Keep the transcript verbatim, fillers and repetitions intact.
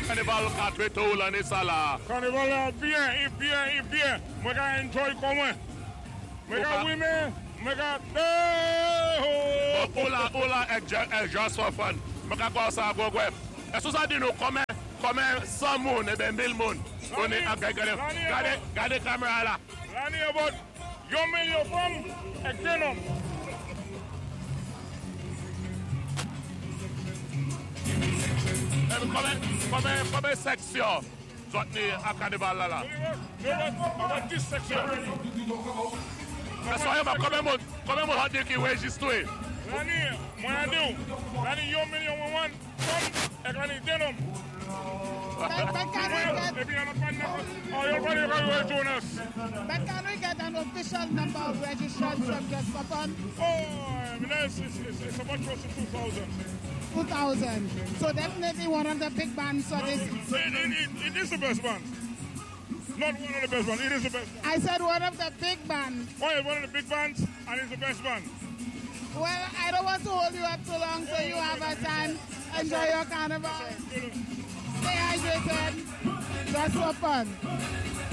carnival quatre tout l'année ça là. Carnival là bien, et bien, et bien. Moi j'ai enjoy comment. Moi j'ai oui mais, moi j'ai oh là oh là est just for fun. Moi j'ai quoi ça go go. Est-ce que ça dit nous comment comment cent moun et ben mille moun. On est à regarder regardez regardez caméra là. L'année about yo million from external. Combien, combien, combien de sections sont à Carnival là là? Il y a dix sections. Mais soyez pas, combien de monde, combien de monde qui est enregistré? L'année, moi je dis, l'année, yo million one, comme, et l'année, denom. But, but can we Et puis, get, on a pas de oh, you're very, very Jonas. but can we get an official number of registrants from Just for Fun? Oh, I mean, it's, it's, it's, it's about close to two thousand. two thousand. So definitely one of the big bands. So this. It, it, it, it is the best band. Not one of the best bands, it is the best band. I said one of the big bands. Oh, yeah, one of the big bands, and it's the best band. Well, I don't want to hold you up too long, so you have a time. Enjoy your carnival. Stay hydrated. Just for fun.